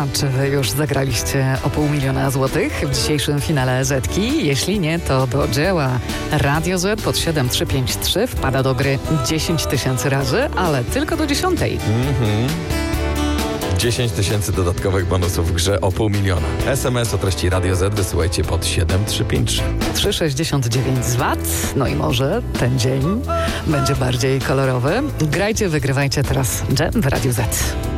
A czy wy już zagraliście o 500 000 złotych w dzisiejszym finale Zetki? Jeśli nie, to do dzieła. Radio Z pod 7353 wpada do gry 10 000 razy, ale tylko do 10. 10 000 dodatkowych bonusów w grze o 500 000. SMS o treści Radio Z wysyłajcie pod 7353. 3,69 z VAT. No i może ten dzień będzie bardziej kolorowy. Grajcie, wygrywajcie teraz Dżem w Radiu Z.